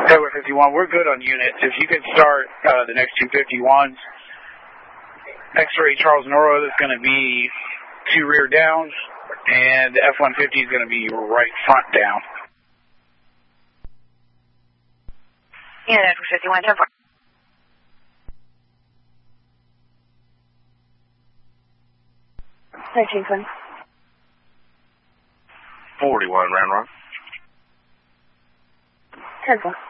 Edward 51, we're good on units. If you could start the next 251s. X-ray Charles Noro is going to be 2 rear down, and the F-150 is going to be right front down. Unit Edward 51, 10-4. $13.20. 41, Round Rock. 10-4.